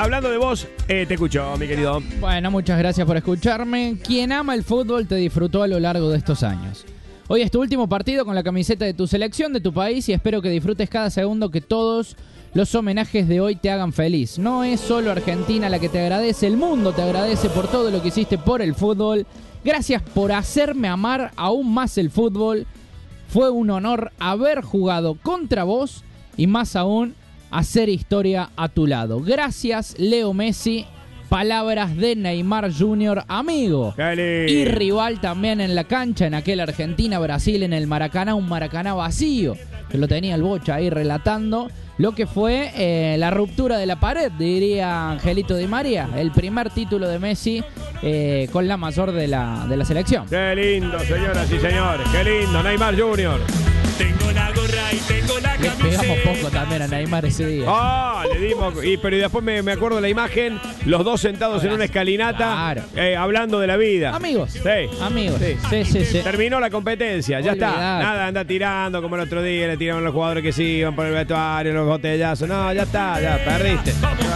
hablando de vos, te escucho, mi querido. Bueno, muchas gracias por escucharme. Quien ama el fútbol te disfrutó a lo largo de estos años. Hoy es tu último partido con la camiseta de tu selección, de tu país, y espero que disfrutes cada segundo, que todos los homenajes de hoy te hagan feliz. No es solo Argentina la que te agradece, el mundo te agradece por todo lo que hiciste por el fútbol. Gracias por hacerme amar aún más el fútbol. Fue un honor haber jugado contra vos y más aún hacer historia a tu lado. Gracias, Leo Messi. Palabras de Neymar Jr., amigo y rival también en la cancha, en aquel Argentina-Brasil en el Maracaná, un Maracaná vacío, que lo tenía el Bocha ahí relatando lo que fue la ruptura de la pared, diría Angelito Di María, el primer título de Messi con la mayor de la selección. Qué lindo, señoras y señores, qué lindo, Neymar Jr. Tengo la gorra y tengo la Le camiseta. pegamos poco también a Neymar ese día. Le dimos. Pero después me acuerdo de la imagen, los dos sentados en una escalinata, Claro. Hablando de la vida. Amigos. Sí. Amigos. Sí. Sí. Terminó la competencia, ya está. Olvidate. Nada, anda tirando como el otro día, le tiraron los jugadores que sí iban por el vestuario, los botellazos. No, ya está, ya perdiste.